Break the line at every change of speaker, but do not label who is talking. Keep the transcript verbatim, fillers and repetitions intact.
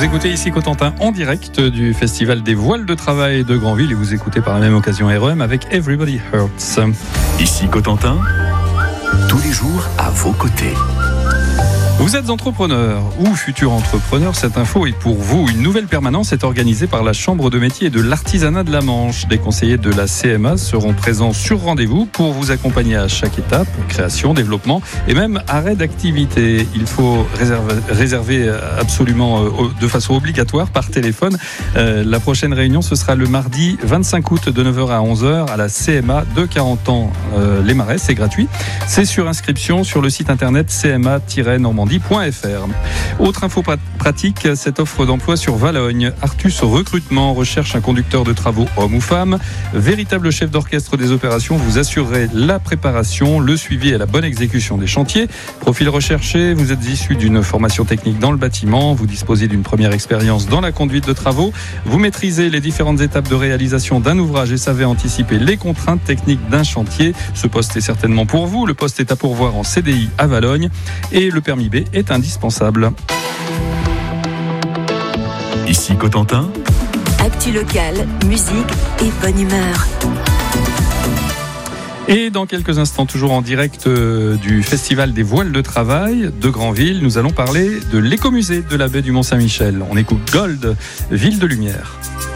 Vous écoutez ici Cotentin en direct du Festival des Voiles de Travail de Granville et vous écoutez par la même occasion R E M avec Everybody Hurts.
Ici Cotentin, tous les jours à vos côtés.
Vous êtes entrepreneur ou futur entrepreneur, cette info est pour vous. Une nouvelle permanence est organisée par la Chambre de métier et de l'artisanat de la Manche. Des conseillers de la C M A seront présents sur rendez-vous pour vous accompagner à chaque étape, création, développement et même arrêt d'activité. Il faut réserver, réserver absolument de façon obligatoire par téléphone. Euh, la prochaine réunion, ce sera le mardi vingt-cinq août de neuf heures à onze heures à la C M A de quarante ans euh, les Marais. C'est gratuit. C'est sur inscription sur le site internet c m a tiret normandie point f r. Autre info pratique, cette offre d'emploi sur Valogne. Artus Recrutement recherche un conducteur de travaux homme ou femme. Véritable chef d'orchestre des opérations, vous assurerez la préparation, le suivi et la bonne exécution des chantiers. Profil recherché, vous êtes issu d'une formation technique dans le bâtiment, vous disposez d'une première expérience dans la conduite de travaux, vous maîtrisez les différentes étapes de réalisation d'un ouvrage et savez anticiper les contraintes techniques d'un chantier. Ce poste est certainement pour vous. Le poste est à pourvoir en C D I à Valogne et le permis B est indispensable.
Ici Cotentin,
actu locale, musique et bonne humeur.
Et dans quelques instants, toujours en direct du Festival des Voiles de Travail de Granville, nous allons parler de l'écomusée de la baie du Mont-Saint-Michel. On écoute Gold, Ville de Lumière.